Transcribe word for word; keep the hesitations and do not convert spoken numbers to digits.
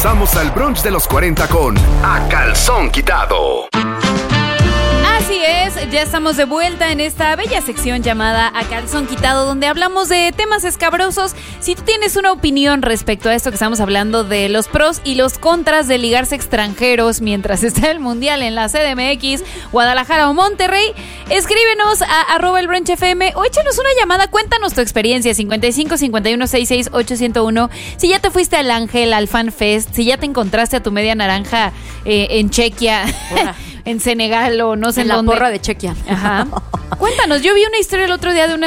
Regresamos al brunch de los cuarenta con A Calzón Quitado. Así es, ya estamos de vuelta en esta bella sección llamada A Calzón Quitado, donde hablamos de temas escabrosos. Si tú tienes una opinión respecto a esto que estamos hablando de los pros y los contras de ligarse extranjeros mientras está el Mundial en la C D M X, Guadalajara o Monterrey, escríbenos a arroba el brunch F M o échanos una llamada, cuéntanos tu experiencia, cincuenta y cinco, cincuenta y uno, sesenta y seis, ochocientos uno. Si ya te fuiste al Ángel, al Fan Fest, si ya te encontraste a tu media naranja eh, en Chequia, en Senegal o no sé en la dónde. porra de Chequia. Ajá. Cuéntanos, yo vi una historia el otro día de una